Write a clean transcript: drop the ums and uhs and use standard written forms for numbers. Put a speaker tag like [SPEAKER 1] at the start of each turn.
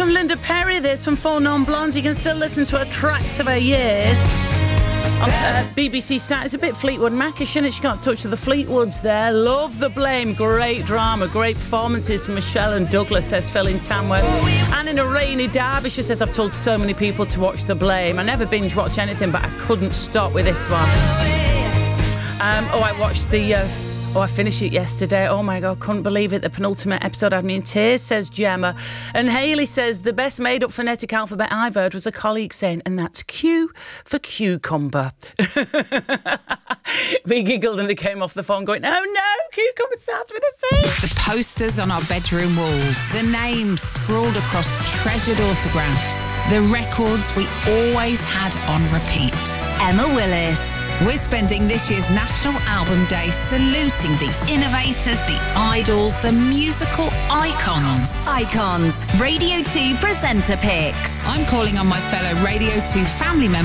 [SPEAKER 1] from Linda Perry, this from Four Non-Blondes. You can still listen to her tracks of her years on BBC Sat. It's a bit Fleetwood Macish, and she got in touch with the Fleetwoods there. Love The Blame, great drama, great performances from Michelle and Douglas, says Phil in Tamworth. And in a rainy Derbyshire, says, I've told so many people to watch The Blame. I never binge watch anything, but I couldn't stop with this one. I watched I finished it yesterday. Oh my God, couldn't believe it. The penultimate episode had me in tears, says Gemma. And Hayley says, the best made up phonetic alphabet I've heard was a colleague saying, and that's Q for cucumber. We giggled and they came off the phone going, oh no, cucumber starts with a C.
[SPEAKER 2] The posters on our bedroom walls, the names scrawled across treasured autographs, the records we always had on repeat.
[SPEAKER 3] Emma Willis.
[SPEAKER 2] We're spending this year's National Album Day saluting the innovators, the idols, the musical icons.
[SPEAKER 3] Radio 2 presenter picks.
[SPEAKER 2] I'm calling on my fellow Radio 2 family members